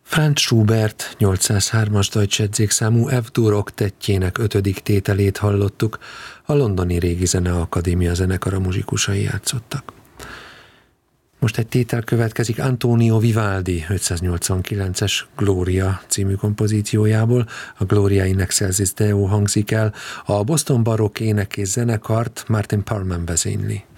Franz Schubert 803-as Deutsche Zehnszámú F-dur oktettjének 5. tételét hallottuk, a londoni Régi Zeneakadémia zenekara muzsikusai játszottak. Most egy tétel következik Antonio Vivaldi 589-es Gloria című kompozíciójából. A Gloria in Excelsis Deo hangzik el, a Boston Baroque Ének és Zenekart Martin Parman vezényli.